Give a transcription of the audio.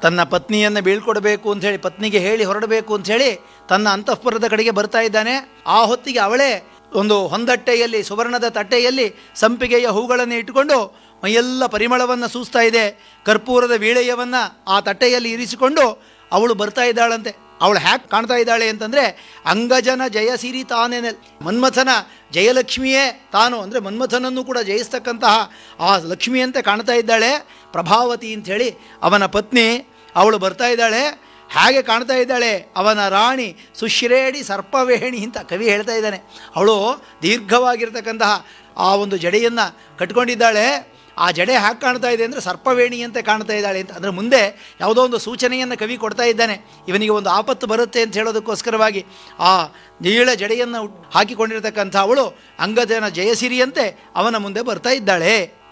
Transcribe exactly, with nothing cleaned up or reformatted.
ತನ್ನ ಪತ್ನಿಯನ್ನು ಬೀಳ್ಕೊಡಬೇಕು ಅಂಥೇಳಿ, ಪತ್ನಿಗೆ ಹೇಳಿ ಹೊರಡಬೇಕು ಅಂಥೇಳಿ ತನ್ನ ಅಂತಃಪುರದ ಕಡೆಗೆ ಬರ್ತಾ ಇದ್ದಾನೆ. ಆ ಹೊತ್ತಿಗೆ ಅವಳೇ ಒಂದು ಹೊಂದಟ್ಟೆಯಲ್ಲಿ, ಸುವರ್ಣದ ತಟ್ಟೆಯಲ್ಲಿ ಸಂಪಿಗೆಯ ಹೂಗಳನ್ನು ಇಟ್ಟುಕೊಂಡು ಮೈಯೆಲ್ಲ ಪರಿಮಳವನ್ನು ಸೂಸ್ತಾ ಇದೆ. ಕರ್ಪೂರದ ವೀಳೆಯವನ್ನು ಆ ತಟ್ಟೆಯಲ್ಲಿ ಇರಿಸಿಕೊಂಡು ಅವಳು ಬರ್ತಾ ಇದ್ದಾಳಂತೆ. ಅವಳು ಹ್ಯಾಕ್ ಕಾಣ್ತಾ ಇದ್ದಾಳೆ ಅಂತಂದರೆ, ಅಂಗಜನ ಜಯಸಿರಿ ತಾನೇನೆ, ಮನ್ಮಥನ ಜಯಲಕ್ಷ್ಮಿಯೇ ತಾನು, ಅಂದರೆ ಮನ್ಮಥನನ್ನು ಕೂಡ ಜಯಿಸ್ತಕ್ಕಂತಹ ಆ ಲಕ್ಷ್ಮಿಯಂತೆ ಕಾಣ್ತಾ ಇದ್ದಾಳೆ. ಪ್ರಭಾವತಿ ಅಂಥೇಳಿ ಅವನ ಪತ್ನಿ ಅವಳು ಬರ್ತಾ ಇದ್ದಾಳೆ. ಹೇಗೆ ಕಾಣ್ತಾ ಇದ್ದಾಳೆ? ಅವನ ರಾಣಿ ಸುಶ್ರೇಡಿ ಸರ್ಪವೇಣಿ ಅಂತ ಕವಿ ಹೇಳ್ತಾ ಇದ್ದಾನೆ. ಅವಳು ದೀರ್ಘವಾಗಿರ್ತಕ್ಕಂತಹ ಆ ಒಂದು ಜಡೆಯನ್ನು ಕಟ್ಕೊಂಡಿದ್ದಾಳೆ. ಆ ಜಡೆ ಹ್ಯಾಕೆ ಕಾಣ್ತಾ ಇದೆ ಅಂದರೆ ಸರ್ಪವೇಣಿಯಂತೆ ಕಾಣ್ತಾ ಇದ್ದಾಳೆ ಅಂತ. ಅಂದರೆ ಮುಂದೆ ಯಾವುದೋ ಒಂದು ಸೂಚನೆಯನ್ನು ಕವಿ ಕೊಡ್ತಾ ಇದ್ದಾನೆ, ಇವನಿಗೆ ಒಂದು ಆಪತ್ತು ಬರುತ್ತೆ ಅಂತ ಹೇಳೋದಕ್ಕೋಸ್ಕರವಾಗಿ ಆ ನೀಳ ಜಡೆಯನ್ನು ಹಾಕಿಕೊಂಡಿರ್ತಕ್ಕಂಥ ಅವಳು ಅಂಗಜನ ಜಯಸಿರಿಯಂತೆ ಅವನ ಮುಂದೆ ಬರ್ತಾ ಇದ್ದಾಳೆ.